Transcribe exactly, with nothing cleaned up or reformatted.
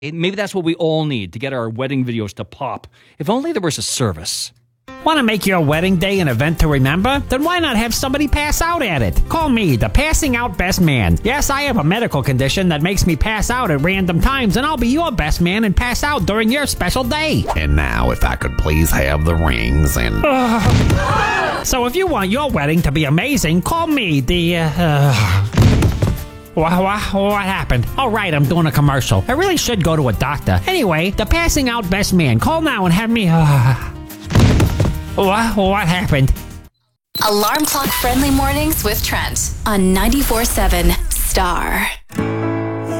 It, maybe that's what we all need to get our wedding videos to pop. If only there was a service. Want to make your wedding day an event to remember? Then why not have somebody pass out at it? Call me, the passing out best man. Yes, I have a medical condition that makes me pass out at random times, and I'll be your best man and pass out during your special day. And now, if I could please have the rings and... Uh, so if you want your wedding to be amazing, call me, the... Uh, uh, What, what, what happened? Oh, right, I'm doing a commercial. I really should go to a doctor. Anyway, the passing out best man. Call now and have me... Uh, what, what happened? Alarm clock friendly mornings with Trent on ninety-four seven Star.